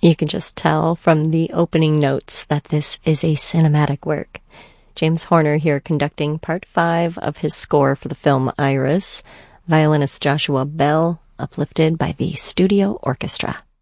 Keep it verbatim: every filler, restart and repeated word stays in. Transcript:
You can just tell from the opening notes that this is a cinematic work. James Horner here conducting part five of his score for the film Iris. Violinist Joshua Bell, uplifted by the studio orchestra.